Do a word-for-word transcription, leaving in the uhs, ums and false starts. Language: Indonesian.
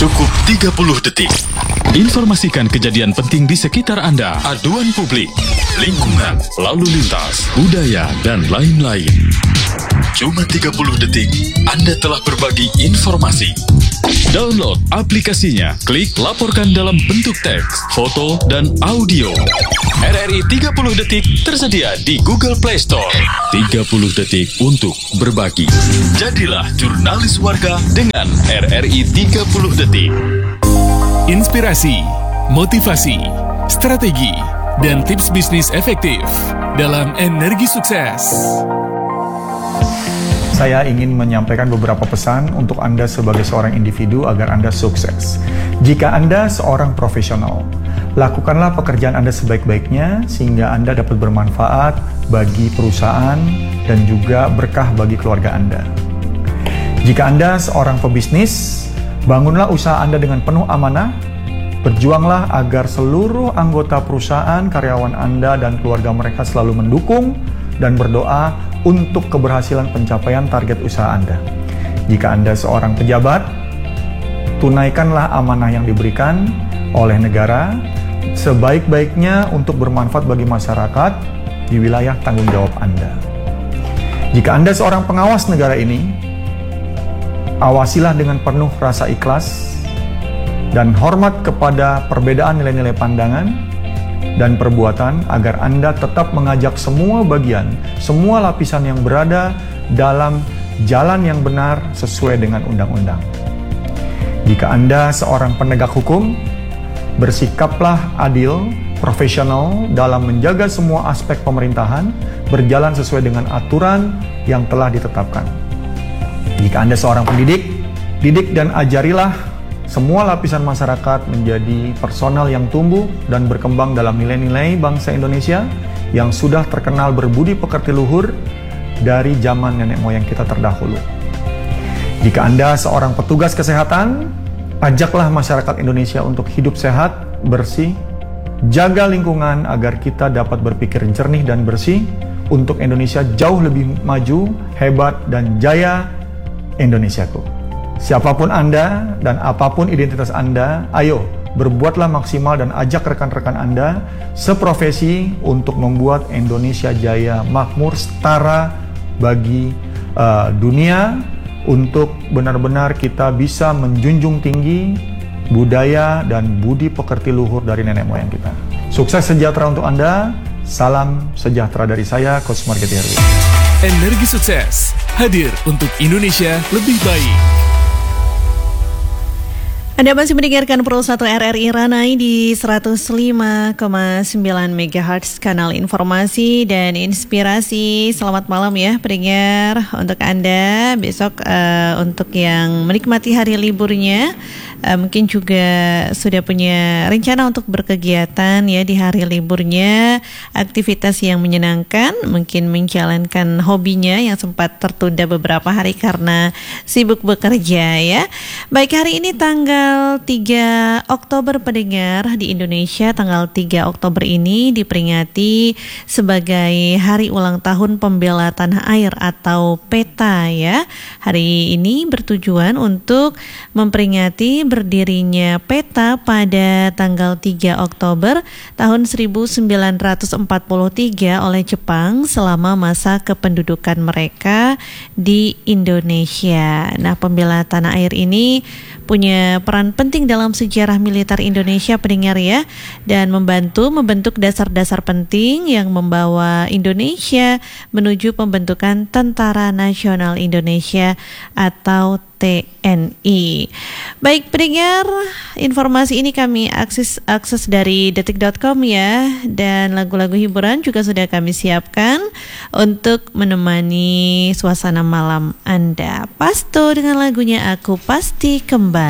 Cukup tiga puluh detik. Informasikan kejadian penting di sekitar Anda, aduan publik, lingkungan, lalu lintas, budaya, dan lain-lain. Cuma tiga puluh detik, Anda telah berbagi informasi. Download aplikasinya, klik laporkan dalam bentuk teks, foto, dan audio. R R I tiga puluh detik tersedia di Google Play Store. tiga puluh detik untuk berbagi. Jadilah jurnalis warga dengan R R I tiga puluh detik. Inspirasi, motivasi, strategi, dan tips bisnis efektif dalam Energi Sukses. Saya ingin menyampaikan beberapa pesan untuk Anda sebagai seorang individu agar Anda sukses. Jika Anda seorang profesional, lakukanlah pekerjaan Anda sebaik-baiknya sehingga Anda dapat bermanfaat bagi perusahaan dan juga berkah bagi keluarga Anda. Jika Anda seorang pebisnis, bangunlah usaha Anda dengan penuh amanah. Berjuanglah agar seluruh anggota perusahaan, karyawan Anda, dan keluarga mereka selalu mendukung dan berdoa untuk keberhasilan pencapaian target usaha Anda. Jika Anda seorang pejabat, tunaikanlah amanah yang diberikan oleh negara sebaik-baiknya untuk bermanfaat bagi masyarakat di wilayah tanggung jawab Anda. Jika Anda seorang pengawas negara ini, awasilah dengan penuh rasa ikhlas dan hormat kepada perbedaan nilai-nilai pandangan dan perbuatan agar Anda tetap mengajak semua bagian, semua lapisan yang berada dalam jalan yang benar sesuai dengan undang-undang. Jika Anda seorang penegak hukum, bersikaplah adil, profesional dalam menjaga semua aspek pemerintahan berjalan sesuai dengan aturan yang telah ditetapkan. Jika Anda seorang pendidik, didik dan ajarilah semua lapisan masyarakat menjadi personal yang tumbuh dan berkembang dalam nilai-nilai bangsa Indonesia yang sudah terkenal berbudi pekerti luhur dari zaman nenek moyang kita terdahulu. Jika Anda seorang petugas kesehatan, ajaklah masyarakat Indonesia untuk hidup sehat, bersih, jaga lingkungan agar kita dapat berpikir jernih dan bersih untuk Indonesia jauh lebih maju, hebat, dan jaya Indonesiaku. Siapapun Anda dan apapun identitas Anda, ayo berbuatlah maksimal dan ajak rekan-rekan Anda seprofesi untuk membuat Indonesia jaya, makmur, setara bagi uh, dunia, untuk benar-benar kita bisa menjunjung tinggi budaya dan budi pekerti luhur dari nenek moyang kita. Sukses sejahtera untuk Anda. Salam sejahtera dari saya, Coach Margeti Herwin. Energi Sukses hadir untuk Indonesia lebih baik. Anda masih mendengarkan Pro satu R R I Ranai di seratus lima koma sembilan megahertz kanal informasi dan inspirasi. Selamat malam ya pendengar untuk Anda besok uh, untuk yang menikmati hari liburnya. Uh, mungkin juga sudah punya rencana untuk berkegiatan ya di hari liburnya, aktivitas yang menyenangkan, mungkin menjalankan hobinya yang sempat tertunda beberapa hari karena sibuk bekerja ya. Baik, hari ini tanggal tiga Oktober pendengar, di Indonesia tanggal tiga Oktober ini diperingati sebagai Hari Ulang Tahun Pembela Tanah Air atau PETA ya. Hari ini bertujuan untuk memperingati berdirinya PETA pada tanggal tiga Oktober tahun seribu sembilan ratus empat puluh tiga oleh Jepang selama masa kependudukan mereka di Indonesia. Nah, pembela tanah air ini punya peran penting dalam sejarah militer Indonesia pendengar ya, dan membantu membentuk dasar-dasar penting yang membawa Indonesia menuju pembentukan Tentara Nasional Indonesia atau T N I. Baik pendengar, informasi ini kami akses akses dari detik dot com ya, dan lagu-lagu hiburan juga sudah kami siapkan untuk menemani suasana malam Anda. Pasto dengan lagunya Aku Pasti Kembali.